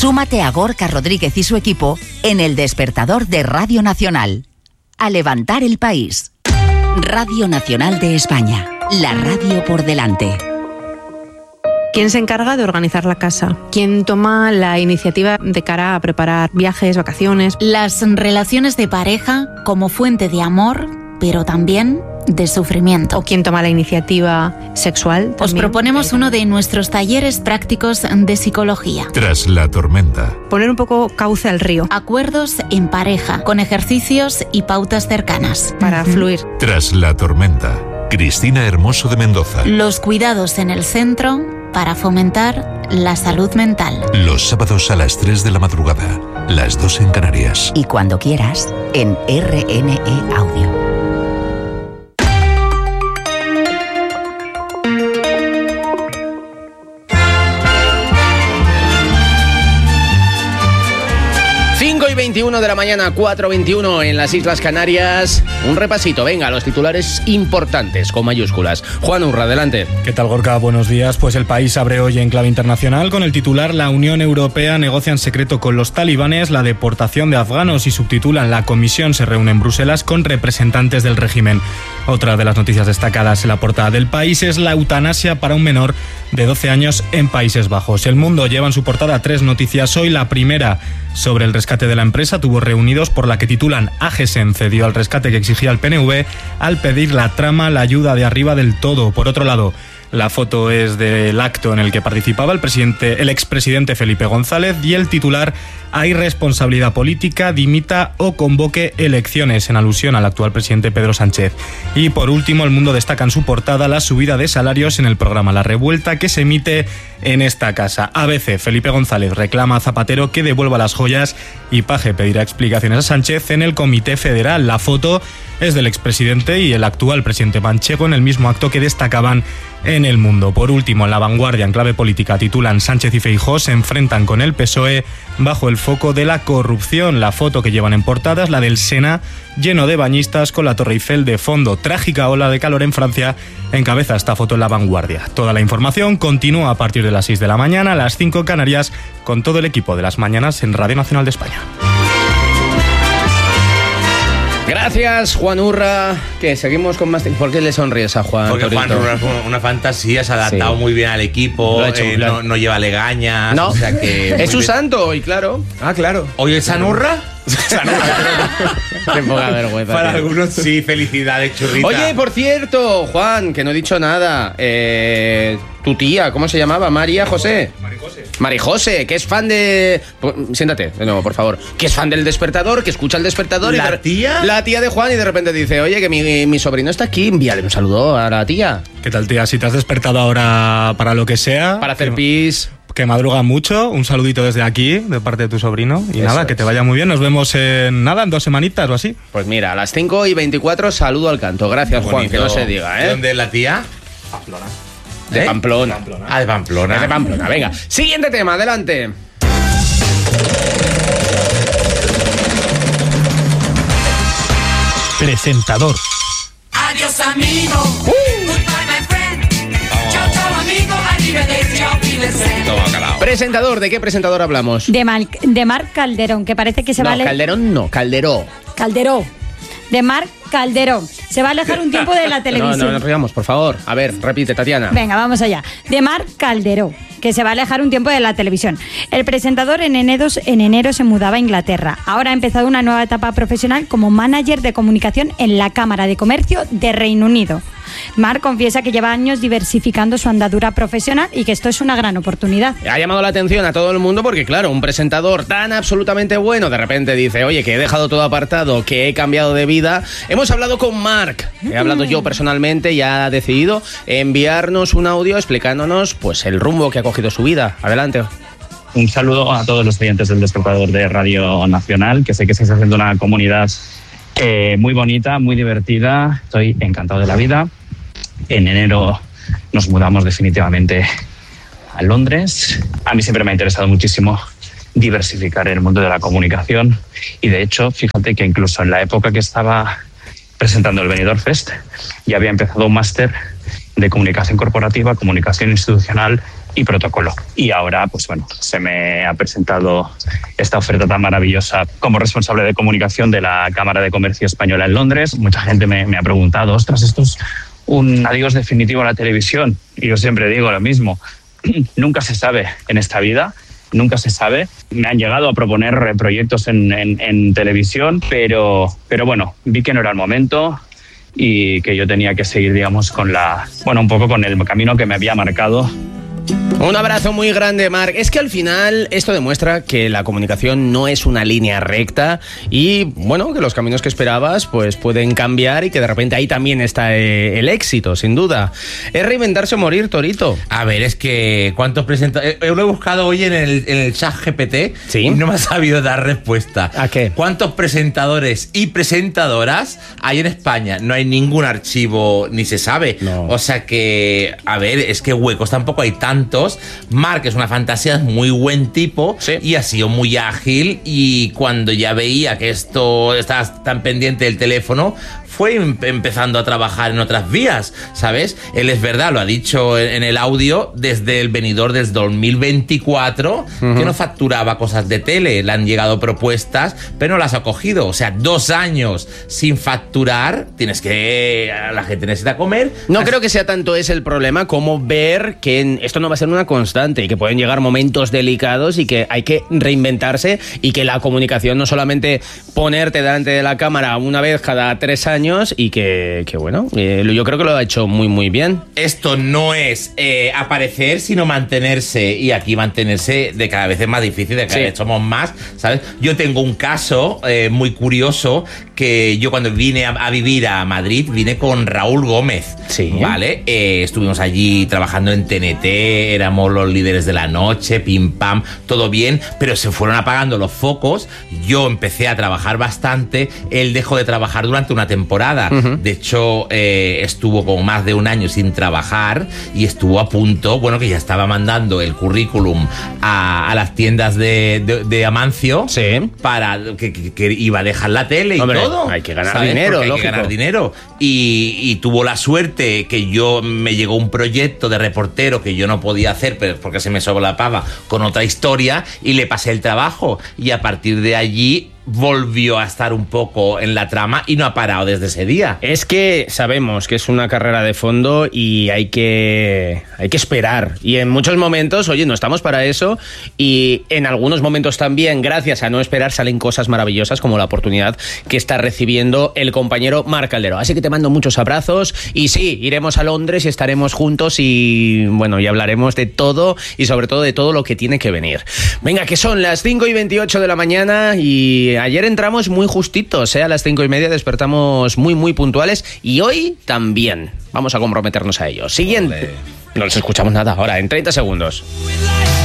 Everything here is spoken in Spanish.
Súmate a Gorka Rodríguez y su equipo en El Despertador de Radio Nacional. A levantar el país. Radio Nacional de España. La radio por delante. ¿Quién se encarga de organizar la casa? ¿Quién toma la iniciativa de cara a preparar viajes, vacaciones? Las relaciones de pareja como fuente de amor, pero también de sufrimiento. ¿O quién toma la iniciativa sexual? Os proponemos uno de nuestros talleres prácticos de psicología. Tras la tormenta. Poner un poco cauce al río. Acuerdos en pareja, con ejercicios y pautas cercanas. Para fluir. Tras la tormenta. Cristina Hermoso de Mendoza. Los cuidados en el centro para fomentar la salud mental. Los sábados a las 3 de la madrugada, las 2 en Canarias. Y cuando quieras, en RNE Audio. Y 21 de la mañana, 4:21 en las Islas Canarias. Un repasito, venga, los titulares importantes con mayúsculas. Juan Urra, adelante. ¿Qué tal, Gorka? Buenos días. Pues el país abre hoy en clave internacional con el titular: la Unión Europea negocia en secreto con los talibanes la deportación de afganos, y subtitulan: la comisión se reúne en Bruselas con representantes del régimen. Otra de las noticias destacadas en la portada del país es la eutanasia para un menor de 12 años en Países Bajos. El Mundo lleva en su portada 3 noticias hoy. La primera, sobre el rescate de la empresa Tubos Reunidos, por la que titulan: Agesen cedió al rescate que exigía el PNV al pedir la trama la ayuda de arriba del todo. Por otro lado, la foto es del acto en el que participaba el expresidente Felipe González, y el titular: hay responsabilidad política, dimita o convoque elecciones, en alusión al actual presidente Pedro Sánchez. Y por último, El Mundo destaca en su portada la subida de salarios en el programa La Revuelta, que se emite en esta casa. ABC: Felipe González reclama a Zapatero que devuelva las joyas, y Paje pedirá explicaciones a Sánchez en el Comité Federal. La foto es del expresidente y el actual presidente manchego en el mismo acto que destacaban en El Mundo. Por último, en La Vanguardia, en clave política, titulan: Sánchez y Feijóo se enfrentan con el PSOE bajo el foco de la corrupción. La foto que llevan en portada es la del Sena, lleno de bañistas con la Torre Eiffel de fondo. Trágica ola de calor en Francia encabeza esta foto en La Vanguardia. Toda la información continúa a partir de las 6 de la mañana, a las 5 en Canarias, con todo el equipo de las mañanas en Radio Nacional de España. Gracias, Juan Urra. Que seguimos con más. ¿Por qué le sonríes a Juan? Porque Torito? Juan Urra es una fantasía, se ha adaptado muy bien al equipo, no lleva legañas. No, o sea que es su santo, y claro. Ah, claro. ¿Hoy es San Urra? Qué poca vergüenza. Para algunos sí, felicidades, churrita. Oye, por cierto, Juan, que no he dicho nada. Tu tía, ¿cómo se llamaba? María José. María José, que es fan de... Siéntate, de nuevo, por favor. Que es fan del Despertador, que escucha el Despertador. ¿La tía? La tía de Juan, y de repente dice: oye, que mi sobrino está aquí, envíale un saludo a la tía. ¿Qué tal, tía? Si te has despertado ahora para lo que sea... Para hacer pis... Que madruga mucho, un saludito desde aquí, de parte de tu sobrino. Y Eso nada, es. que te vaya muy bien. Nos vemos en 2 semanitas o así. Pues mira, a las 5:24, saludo al canto. Gracias, Juan, que no se diga, ¿De dónde es la tía? Pamplona. De Pamplona. Ah, de Pamplona. Es de Pamplona, venga. Siguiente tema, adelante. Presentador. Adiós, amigo. Goodbye, my friend. Chao, chao, amigo. Arrivederci, auf Wiedersehen. Toma, calao. Presentador, ¿de qué presentador hablamos? De Marc Calderón, que parece que se va a... Calderón no, Calderó. Calderó. De Marc Calderón. Se va a alejar un tiempo de la televisión. No nos riamos, por favor. A ver, repite, Tatiana. Venga, vamos allá. De Marc Calderón, que se va a alejar un tiempo de la televisión. El presentador en enero se mudaba a Inglaterra. Ahora ha empezado una nueva etapa profesional como manager de comunicación en la Cámara de Comercio de Reino Unido. Marc confiesa que lleva años diversificando su andadura profesional y que esto es una gran oportunidad. Ha llamado la atención a todo el mundo porque, claro, un presentador tan absolutamente bueno de repente dice: oye, que he dejado todo apartado, que he cambiado de vida. Hemos hablado con Marc, he hablado yo personalmente, y ha decidido enviarnos un audio explicándonos pues el rumbo que ha cogido su vida. Adelante. Un saludo a todos los oyentes del Despertador de Radio Nacional, que sé que estáis haciendo una comunidad muy bonita, muy divertida. Estoy encantado de la vida. En enero nos mudamos definitivamente a Londres. A mí siempre me ha interesado muchísimo diversificar el mundo de la comunicación, y de hecho, fíjate que incluso en la época que estaba presentando el Benidorm Fest ya había empezado un máster de comunicación corporativa, comunicación institucional y protocolo. Y ahora, pues bueno, se me ha presentado esta oferta tan maravillosa como responsable de comunicación de la Cámara de Comercio Española en Londres. Mucha gente me ha preguntado, ostras, esto es un adiós definitivo a la televisión. Y yo siempre digo lo mismo, nunca se sabe en esta vida. Nunca se sabe. Me han llegado a proponer proyectos en televisión, pero bueno, vi que no era el momento y que yo tenía que seguir, digamos, un poco con el camino que me había marcado. Un abrazo muy grande, Marc. Es que al final esto demuestra que la comunicación no es una línea recta y, bueno, que los caminos que esperabas pues pueden cambiar y que de repente ahí también está el éxito, sin duda. Es reinventarse o morir, Torito. A ver, es que ¿cuántos presentadores? Lo he buscado hoy en el chat GPT, ¿sí? Y no me ha sabido dar respuesta. ¿A qué? ¿Cuántos presentadores y presentadoras hay en España? No hay ningún archivo, ni se sabe. No. O sea que, a ver, es que huecos tampoco hay tantos. Marc es una fantasía, es muy buen tipo, sí, y ha sido muy ágil, y cuando ya veía que esto estaba tan pendiente del teléfono, fue empezando a trabajar en otras vías, ¿sabes? Él, es verdad, lo ha dicho en el audio, desde el venidor desde 2024, que no facturaba cosas de tele. Le han llegado propuestas, pero no las ha cogido. O sea, 2 años sin facturar, la gente necesita comer. No creo que sea tanto ese el problema como ver que esto no va a ser una constante y que pueden llegar momentos delicados y que hay que reinventarse, y que la comunicación no solamente ponerte delante de la cámara una vez cada 3 años, y que bueno, yo creo que lo ha hecho muy muy bien. Esto no es aparecer, sino mantenerse, y aquí mantenerse de cada vez es más difícil, de cada vez somos más, ¿sabes? Yo tengo un caso muy curioso, que yo cuando vine a vivir a Madrid vine con Raúl Gómez, ¿vale? Estuvimos allí trabajando en TNT, éramos los líderes de la noche, pim pam, todo bien, pero se fueron apagando los focos. Yo empecé a trabajar bastante, él dejó de trabajar durante una temporada. De hecho, estuvo como más de 1 año sin trabajar, y estuvo a punto, bueno, que ya estaba mandando el currículum a las tiendas de Amancio, para que iba a dejar la tele y todo. Hay que ganar dinero, hay que ganar dinero. Y tuvo la suerte que me llegó un proyecto de reportero que yo no podía hacer, pero porque se me solapaba con otra historia, y le pasé el trabajo, y a partir de allí volvió a estar un poco en la trama y no ha parado desde ese día. Es que sabemos que es una carrera de fondo y hay que esperar, y en muchos momentos, oye, no estamos para eso, y en algunos momentos también, gracias a no esperar, salen cosas maravillosas como la oportunidad que está recibiendo el compañero Marc Calderó. Así que te mando muchos abrazos, y sí, iremos a Londres y estaremos juntos, y bueno, y hablaremos de todo, y sobre todo de todo lo que tiene que venir. Venga, que son las 5:28 de la mañana, y ayer entramos muy justitos, a las 5:30 despertamos muy muy puntuales, y hoy también vamos a comprometernos a ello. Siguiente. No les escuchamos nada ahora, en 30 segundos.